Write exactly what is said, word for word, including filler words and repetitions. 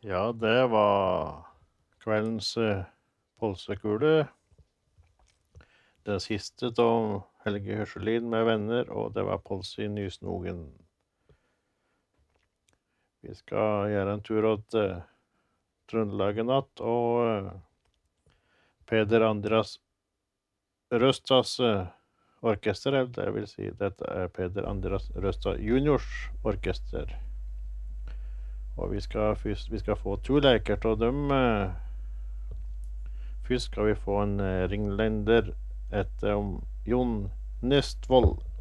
Ja, det var kveldens eh, pølsekule. Det siste av Helge Hørselin med venner, og det var pølse i Nysnogen. Vi skal gjøre en tur til eh, Trøndelag i natt, og eh, Peder Andreas Røstas eh, orkester, eller det vil si, dette er Peder Andreas Røstad juniors orkester. Og vi skal, først, vi skal få to leker av dem. Eh, først skal vi få en eh, ringlender etter om Jon Nestvold.